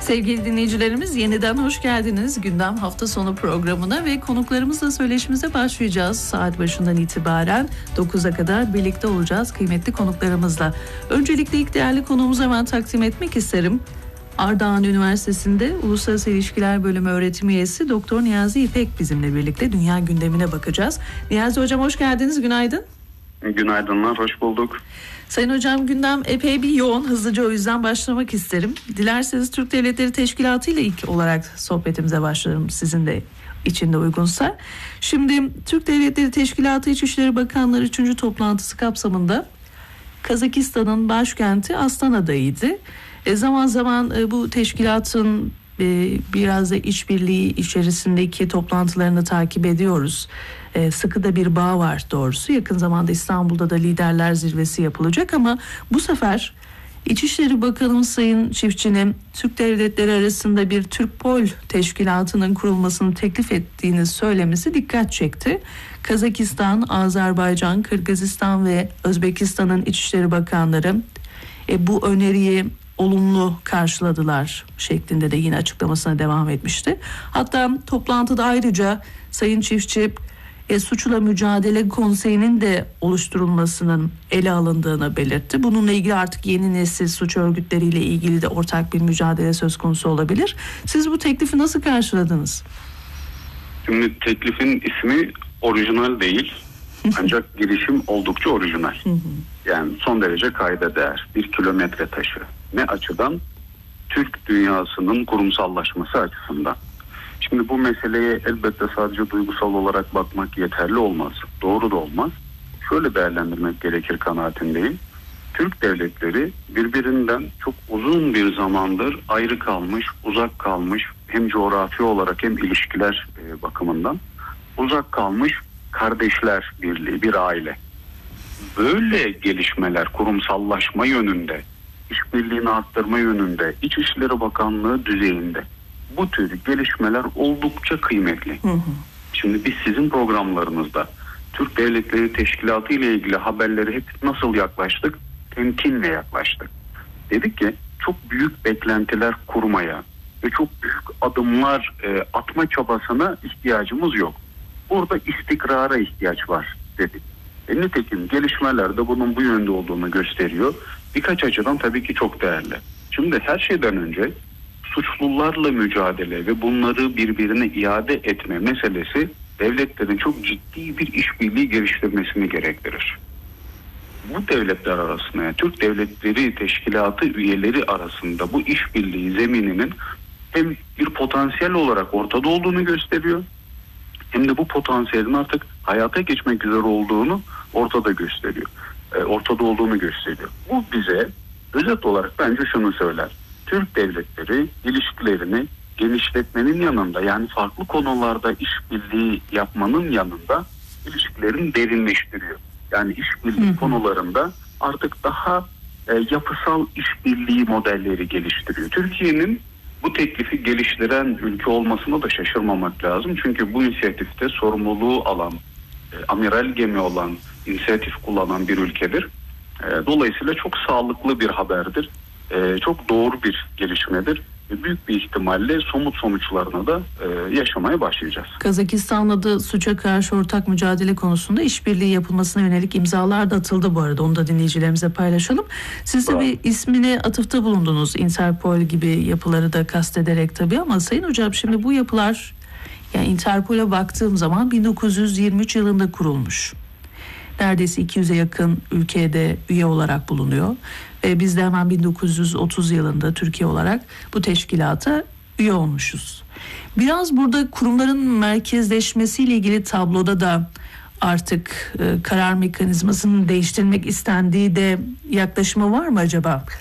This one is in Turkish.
Sevgili dinleyicilerimiz, yeniden hoş geldiniz gündem hafta sonu programına ve konuklarımızla söyleşimize başlayacağız. Saat başından itibaren 9'a kadar birlikte olacağız kıymetli konuklarımızla. Öncelikle ilk değerli konuğumuzu hemen takdim etmek isterim. Ardahan Üniversitesi'nde Uluslararası İlişkiler Bölümü öğretim üyesi Doktor Niyazi İpek bizimle birlikte dünya gündemine bakacağız. Niyazi Hocam hoş geldiniz, günaydın. Günaydınlar, hoş bulduk. Sayın Hocam, gündem epey bir yoğun. Hızlıca o yüzden başlamak isterim. Dilerseniz Türk Devletleri Teşkilatı ile ilk olarak sohbetimize başlarım, sizin de içinde uygunsa. Şimdi Türk Devletleri Teşkilatı İçişleri Bakanları 3. toplantısı kapsamında Kazakistan'ın başkenti Astana'daydı. Zaman zaman bu teşkilatın biraz da işbirliği içerisindeki toplantılarını takip ediyoruz. Sıkı da bir bağ var doğrusu. Yakın zamanda İstanbul'da da liderler zirvesi yapılacak ama bu sefer İçişleri Bakanımız Sayın Çiftçi'nin Türk devletleri arasında bir Türkpol teşkilatının kurulmasını teklif ettiğini söylemesi dikkat çekti. Kazakistan, Azerbaycan, Kırgızistan ve Özbekistan'ın İçişleri Bakanları bu öneriyi olumlu karşıladılar şeklinde de yine açıklamasına devam etmişti. Hatta toplantıda ayrıca Sayın Çiftçi Suçla Mücadele Konseyi'nin de oluşturulmasının ele alındığını belirtti. Bununla ilgili artık yeni nesil suç örgütleriyle ilgili de ortak bir mücadele söz konusu olabilir. Siz bu teklifi nasıl karşıladınız? Şimdi teklifin ismi orijinal değil. Ancak girişim oldukça orijinal. Yani son derece kayda değer. Bir kilometre taşı. Ne açıdan? Türk dünyasının kurumsallaşması açısından. Şimdi bu meseleye elbette sadece duygusal olarak bakmak yeterli olmaz. Doğru da olmaz. Şöyle değerlendirmek gerekir kanaatindeyim. Türk devletleri birbirinden çok uzun bir zamandır ayrı kalmış, uzak kalmış, hem coğrafi olarak hem ilişkiler bakımından uzak kalmış kardeşler birliği, bir aile. Böyle gelişmeler kurumsallaşma yönünde, işbirliğini arttırma yönünde, İçişleri Bakanlığı düzeyinde bu tür gelişmeler oldukça kıymetli. Şimdi biz sizin programlarınızda Türk Devletleri Teşkilatı ile ilgili haberleri hep nasıl yaklaştık? Temkinle yaklaştık. Dedik ki çok büyük beklentiler kurmaya ve çok büyük adımlar atma çabasına ihtiyacımız yok. Burada istikrara ihtiyaç var dedik. Nitekim gelişmeler de bunun bu yönde olduğunu gösteriyor. Birkaç açıdan tabii ki çok değerli. Şimdi her şeyden önce suçlularla mücadele ve bunları birbirine iade etme meselesi devletlerin çok ciddi bir işbirliği geliştirmesini gerektirir. Bu devletler arasında, yani Türk Devletleri Teşkilatı üyeleri arasında bu işbirliği zemininin hem bir potansiyel olarak ortada olduğunu gösteriyor, hem de bu potansiyelin artık hayata geçmek üzere olduğunu ortada olduğunu gösteriyor. Bu bize özet olarak bence şunu söyler. Türk devletleri ilişkilerini genişletmenin yanında, yani farklı konularda işbirliği yapmanın yanında ilişkilerini derinleştiriyor. Yani işbirliği konularında artık daha yapısal işbirliği modelleri geliştiriyor. Türkiye'nin bu teklifi geliştiren ülke olmasına da şaşırmamak lazım. Çünkü bu inisiyatifte sorumluluğu alan, amiral gemi olan, inisiyatif kullanan bir ülkedir. Dolayısıyla çok sağlıklı bir haberdir. Çok doğru bir gelişmedir. Büyük bir ihtimalle somut sonuçlarını da yaşamaya başlayacağız. Kazakistan'la da suça karşı ortak mücadele konusunda işbirliği yapılmasına yönelik imzalar da atıldı bu arada. Onu da dinleyicilerimize paylaşalım. Siz de bir ismine atıfta bulundunuz. Interpol gibi yapıları da kastederek tabii, ama Sayın Hocam şimdi bu yapılar, yani Interpol'e baktığım zaman 1923 yılında kurulmuş. Neredeyse 200'e yakın ülkede üye olarak bulunuyor. Biz de hemen 1930 yılında Türkiye olarak bu teşkilata üye olmuşuz. Biraz burada kurumların merkezleşmesiyle ilgili tabloda da artık karar mekanizmasının değiştirilmek istendiği de yaklaşımı var mı acaba?